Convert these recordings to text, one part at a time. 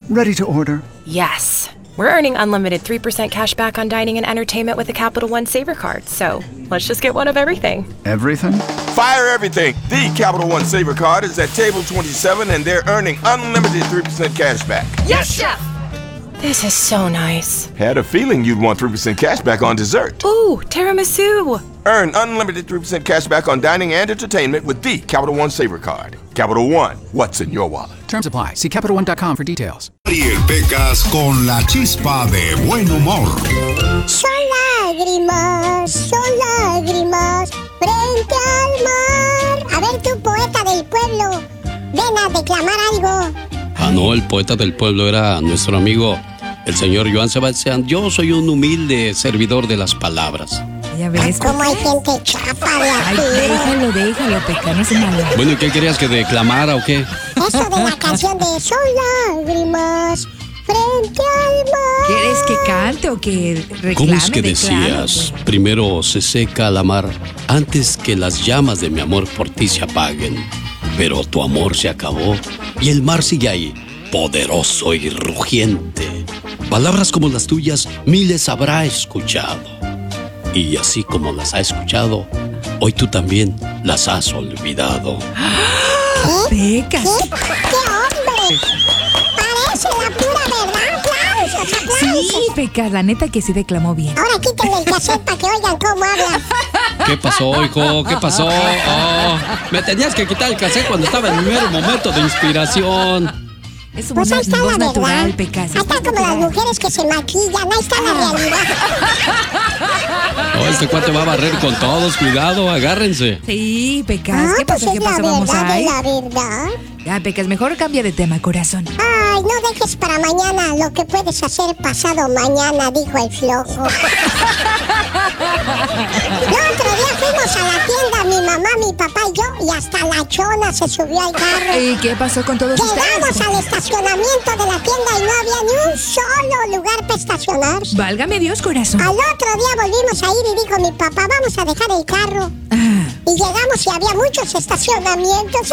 Ready to order. Yes. We're earning unlimited 3% cash back on dining and entertainment with the Capital One Saver Card, so let's just get one of everything. Everything? Fire everything. The Capital One Saver Card is at table 27 and they're earning unlimited 3% cash back. Yes, Chef! This is so nice. Had a feeling you'd want 3% cash back on dessert. Ooh, tiramisu! Earn unlimited 3% cash back on dining and entertainment with the Capital One Saver Card. Capital One, what's in your wallet? Terms apply. See CapitalOne.com for details. Ariel Pecas con la chispa de buen humor. Son lágrimas frente al mar. A ver, tú, poeta del pueblo, ven a declamar algo. Ah, no, el poeta del pueblo era nuestro amigo, el señor Joan Sebastián. Yo soy un humilde servidor de las palabras. Ya ves. ¿Cómo hay gente chafa de aquí? Ay, déjalo, Peca, no se malo. Bueno, ¿y qué querías que declamara o qué? Eso de la canción de Son lágrimas frente al mar. ¿Quieres que cante o que reclame? ¿Cómo es que decías? Primero se seca la mar antes que las llamas de mi amor por ti se apaguen. Pero tu amor se acabó y el mar sigue ahí, poderoso y rugiente. Palabras como las tuyas miles habrá escuchado. Y así como las ha escuchado, hoy tú también las has olvidado. Peca. ¿Qué hombre? Parece la pura verdad. Aplausos. Sí, Peca, la neta que sí declamó bien. Ahora quítenle el cassette para que oigan cómo habla. ¿Qué pasó, hijo? ¿Qué pasó? Oh, me tenías que quitar el cassette cuando estaba en mi mero momento de inspiración. Es una Pues ahí está voz la natural, verdad. Peca. Ahí está como las mujeres que se maquillan. Ahí está la realidad. Oh, este cuate va a barrer con todos. Cuidado, agárrense. Sí, Pecas. ¿Qué pasó? Pues ¿Qué pasó? Vamos a a ir. la verdad. Ya, Pecas, mejor cambia de tema, corazón. Ay, no dejes para mañana lo que puedes hacer pasado mañana, dijo el flojo. El otro día fuimos a la tienda, mi mamá, mi papá y yo, y hasta la chona se subió al carro. ¿Y qué pasó con todos ustedes? Llegamos al estacionamiento de la tienda y no había ni un solo lugar para estacionar. Válgame Dios, corazón. Al otro día volvimos a ir y dijo mi papá, vamos a dejar el carro. Y llegamos y había muchos estacionamientos.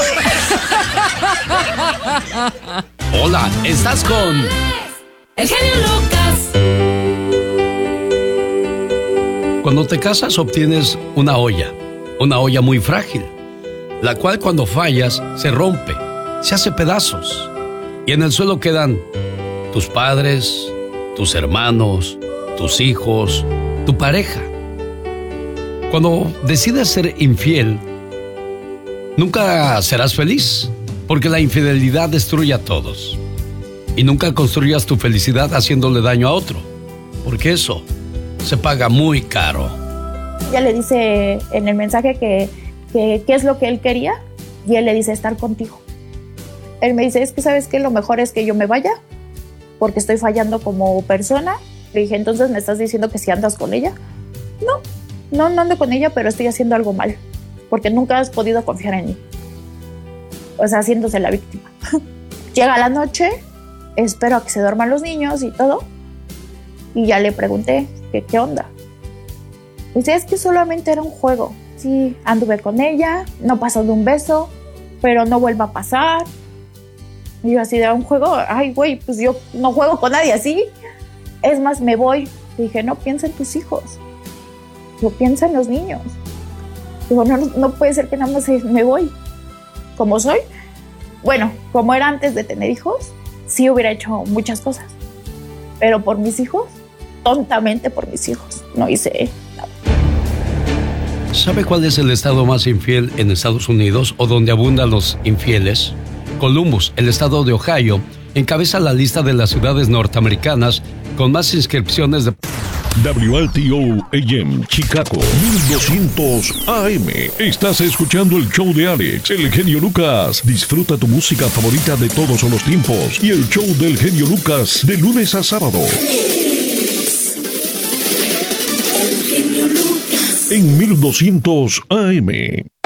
Hola, ¿estás con...? ¡El genio Lucas! Cuando te casas obtienes una olla muy frágil, la cual cuando fallas se rompe, se hace pedazos y en el suelo quedan tus padres, tus hermanos, tus hijos, tu pareja. Cuando decides ser infiel, nunca serás feliz, porque la infidelidad destruye a todos. Y nunca construyas tu felicidad haciéndole daño a otro, porque eso se paga muy caro. Ella le dice en el mensaje que qué es lo que él quería, y él le dice estar contigo. Él me dice, es que sabes que lo mejor es que yo me vaya, porque estoy fallando como persona. Le dije, entonces me estás diciendo que si andas con ella. No ando con ella, pero estoy haciendo algo mal, porque nunca has podido confiar en mí. O sea, haciéndose la víctima. Llega la noche, espero a que se duerman los niños y todo, y ya le pregunté que qué onda. Dice, es que solamente era un juego. Sí, anduve con ella, no pasó de un beso, pero no vuelva a pasar. Y yo así de un juego, ay güey, pues yo no juego con nadie así. Es más, me voy. Y dije, no, piensa en tus hijos. Yo piensa en los niños. Digo, no puede ser que nada más me voy. Como soy, bueno, como era antes de tener hijos, sí hubiera hecho muchas cosas. Pero por mis hijos, tontamente por mis hijos, no hice nada. ¿Sabe cuál es el estado más infiel en Estados Unidos o donde abundan los infieles? Columbus, el estado de Ohio, encabeza la lista de las ciudades norteamericanas con más inscripciones de... WLTO AM Chicago 1200 AM. Estás escuchando el show de Alex, el genio Lucas. Disfruta tu música favorita de todos los tiempos y el show del genio Lucas de lunes a sábado. El genio Lucas. En 1200 AM.